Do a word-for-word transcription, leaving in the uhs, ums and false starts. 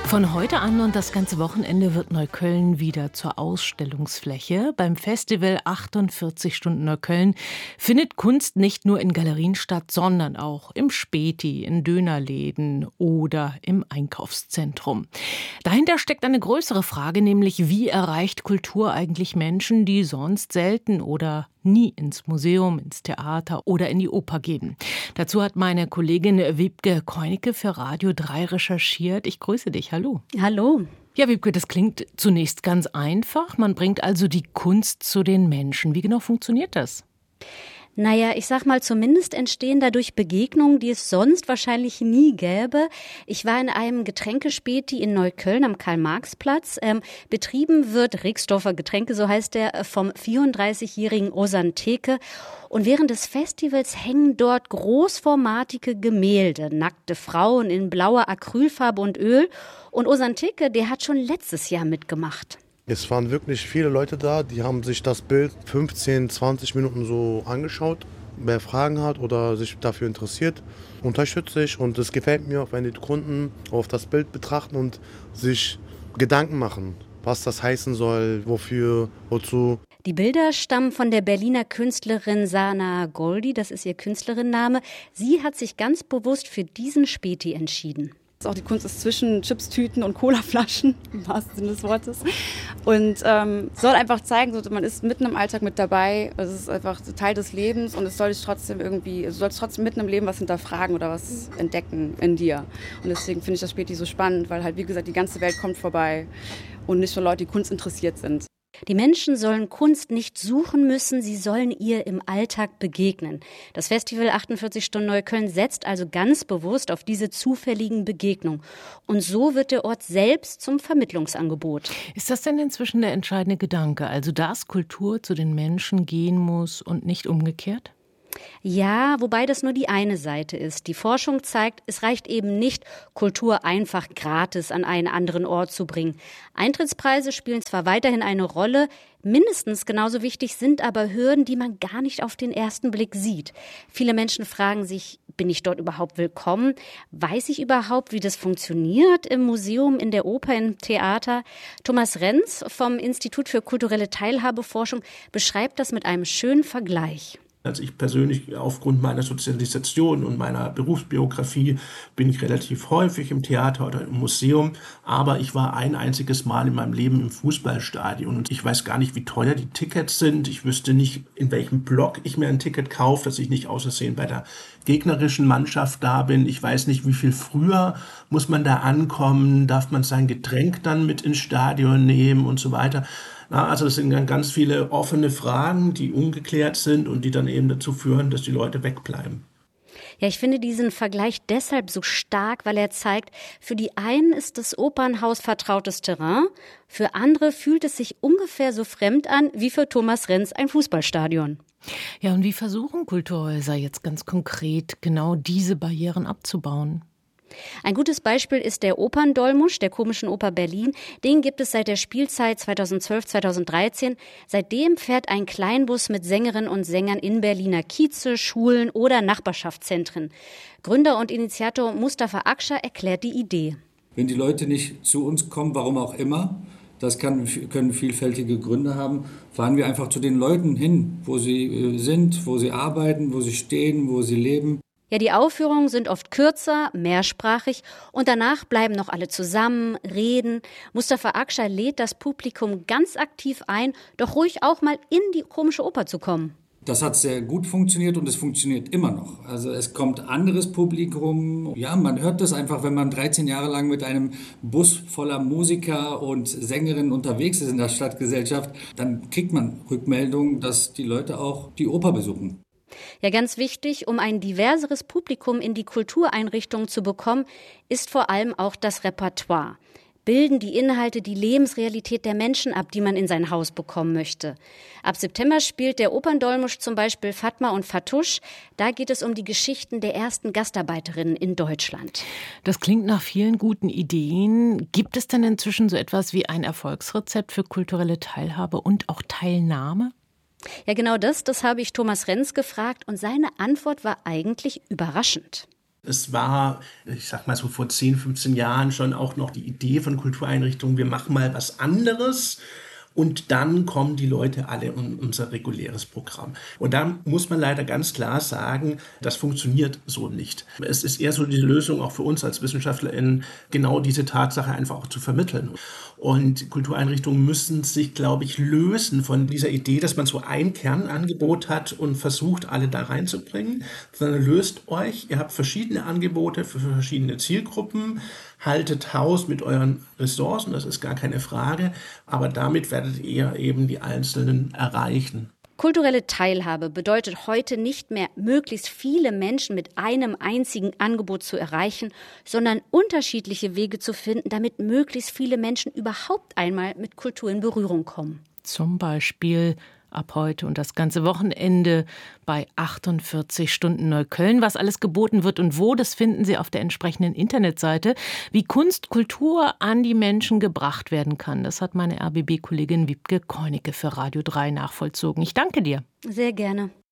Von heute an und das ganze Wochenende wird Neukölln wieder zur Ausstellungsfläche. Beim Festival achtundvierzig Stunden Neukölln findet Kunst nicht nur in Galerien statt, sondern auch im Späti, in Dönerläden oder im Einkaufszentrum. Dahinter steckt eine größere Frage, nämlich wie erreicht Kultur eigentlich Menschen, die sonst selten oder nie ins Museum, ins Theater oder in die Oper gehen. Dazu hat meine Kollegin Wiebke Koinecke für Radio drei recherchiert. Ich grüße dich, hallo. Hallo. Ja, Wiebke, das klingt zunächst ganz einfach. Man bringt also die Kunst zu den Menschen. Wie genau funktioniert das? Naja, ich sag mal, zumindest entstehen dadurch Begegnungen, die es sonst wahrscheinlich nie gäbe. Ich war in einem Getränkespäti in Neukölln am Karl-Marx-Platz. Ähm, betrieben wird Rixdorfer Getränke, so heißt der, vom vierunddreißigjährigen Ozan Teke. Und während des Festivals hängen dort großformatige Gemälde, nackte Frauen in blauer Acrylfarbe und Öl. Und Ozan Teke, der hat schon letztes Jahr mitgemacht. Es waren wirklich viele Leute da, die haben sich das Bild fünfzehn, zwanzig Minuten so angeschaut. Wer Fragen hat oder sich dafür interessiert, unterstütze ich. Und es gefällt mir auch, wenn die Kunden auf das Bild betrachten und sich Gedanken machen, was das heißen soll, wofür, wozu. Die Bilder stammen von der Berliner Künstlerin Sana Goldi, das ist ihr Künstlerinnenname. Sie hat sich ganz bewusst für diesen Späti entschieden. Auch die Kunst ist zwischen Chipstüten und Colaflaschen, im wahrsten Sinne des Wortes. Und ähm, soll einfach zeigen, so, man ist mitten im Alltag mit dabei. Es ist einfach Teil des Lebens und es soll dich trotzdem irgendwie, du sollst trotzdem mitten im Leben was hinterfragen oder was entdecken in dir. Und deswegen finde ich das Späti so spannend, weil halt, wie gesagt, die ganze Welt kommt vorbei und nicht nur Leute, die Kunst interessiert sind. Die Menschen sollen Kunst nicht suchen müssen, sie sollen ihr im Alltag begegnen. Das Festival achtundvierzig Stunden Neukölln setzt also ganz bewusst auf diese zufälligen Begegnungen. Und so wird der Ort selbst zum Vermittlungsangebot. Ist das denn inzwischen der entscheidende Gedanke, also dass Kultur zu den Menschen gehen muss und nicht umgekehrt? Ja, wobei das nur die eine Seite ist. Die Forschung zeigt, es reicht eben nicht, Kultur einfach gratis an einen anderen Ort zu bringen. Eintrittspreise spielen zwar weiterhin eine Rolle, mindestens genauso wichtig sind aber Hürden, die man gar nicht auf den ersten Blick sieht. Viele Menschen fragen sich, bin ich dort überhaupt willkommen? Weiß ich überhaupt, wie das funktioniert im Museum, in der Oper, im Theater? Thomas Renz vom Institut für kulturelle Teilhabeforschung beschreibt das mit einem schönen Vergleich. Also ich persönlich, aufgrund meiner Sozialisation und meiner Berufsbiografie, bin ich relativ häufig im Theater oder im Museum. Aber ich war ein einziges Mal in meinem Leben im Fußballstadion. Und ich weiß gar nicht, wie teuer die Tickets sind. Ich wüsste nicht, in welchem Block ich mir ein Ticket kaufe, dass ich nicht aus Versehen bei der gegnerischen Mannschaft da bin. Ich weiß nicht, wie viel früher muss man da ankommen. Darf man sein Getränk dann mit ins Stadion nehmen und so weiter. Na, also das sind dann ganz viele offene Fragen, die ungeklärt sind und die dann eben dazu führen, dass die Leute wegbleiben. Ja, ich finde diesen Vergleich deshalb so stark, weil er zeigt, für die einen ist das Opernhaus vertrautes Terrain, für andere fühlt es sich ungefähr so fremd an wie für Thomas Renz ein Fußballstadion. Ja, und wie versuchen Kulturhäuser jetzt ganz konkret genau diese Barrieren abzubauen? Ein gutes Beispiel ist der Operndolmusch der Komischen Oper Berlin. Den gibt es seit der Spielzeit zweitausendzwölf zweitausenddreizehn. Seitdem fährt ein Kleinbus mit Sängerinnen und Sängern in Berliner Kieze, Schulen oder Nachbarschaftszentren. Gründer und Initiator Mustafa Akscher erklärt die Idee. Wenn die Leute nicht zu uns kommen, warum auch immer, das kann, können vielfältige Gründe haben, fahren wir einfach zu den Leuten hin, wo sie sind, wo sie arbeiten, wo sie stehen, wo sie leben. Ja, die Aufführungen sind oft kürzer, mehrsprachig und danach bleiben noch alle zusammen, reden. Mustafa Akscher lädt das Publikum ganz aktiv ein, doch ruhig auch mal in die Komische Oper zu kommen. Das hat sehr gut funktioniert und es funktioniert immer noch. Also es kommt anderes Publikum. Ja, man hört das einfach, wenn man dreizehn Jahre lang mit einem Bus voller Musiker und Sängerinnen unterwegs ist in der Stadtgesellschaft, dann kriegt man Rückmeldungen, dass die Leute auch die Oper besuchen. Ja, ganz wichtig, um ein diverseres Publikum in die Kultureinrichtungen zu bekommen, ist vor allem auch das Repertoire. Bilden die Inhalte die Lebensrealität der Menschen ab, die man in sein Haus bekommen möchte. Ab September spielt der Operndolmusch zum Beispiel Fatma und Fatouche. Da geht es um die Geschichten der ersten Gastarbeiterinnen in Deutschland. Das klingt nach vielen guten Ideen. Gibt es denn inzwischen so etwas wie ein Erfolgsrezept für kulturelle Teilhabe und auch Teilnahme? Ja, genau das, das habe ich Thomas Renz gefragt und seine Antwort war eigentlich überraschend. Es war, ich sag mal so vor zehn, fünfzehn Jahren schon auch noch die Idee von Kultureinrichtungen, wir machen mal was anderes. Und dann kommen die Leute alle in unser reguläres Programm. Und da muss man leider ganz klar sagen, das funktioniert so nicht. Es ist eher so die Lösung auch für uns als WissenschaftlerInnen, genau diese Tatsache einfach auch zu vermitteln. Und Kultureinrichtungen müssen sich, glaube ich, lösen von dieser Idee, dass man so ein Kernangebot hat und versucht, alle da reinzubringen, sondern löst euch. Ihr habt verschiedene Angebote für verschiedene Zielgruppen. Haltet Haus mit euren Ressourcen, das ist gar keine Frage, aber damit werdet ihr eben die Einzelnen erreichen. Kulturelle Teilhabe bedeutet heute nicht mehr, möglichst viele Menschen mit einem einzigen Angebot zu erreichen, sondern unterschiedliche Wege zu finden, damit möglichst viele Menschen überhaupt einmal mit Kultur in Berührung kommen. Zum Beispiel ab heute und das ganze Wochenende bei achtundvierzig Stunden Neukölln. Was alles geboten wird und wo, das finden Sie auf der entsprechenden Internetseite. Wie Kunst, Kultur an die Menschen gebracht werden kann, das hat meine R B B-Kollegin Wiebke Koinecke für Radio drei nachvollzogen. Ich danke dir. Sehr gerne.